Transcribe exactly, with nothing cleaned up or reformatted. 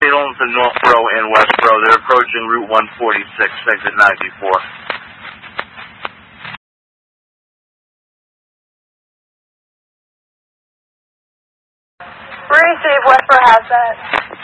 Salem to Northborough and Westborough. They're approaching Route one forty-six, exit ninety-four. Receive, Westborough has that.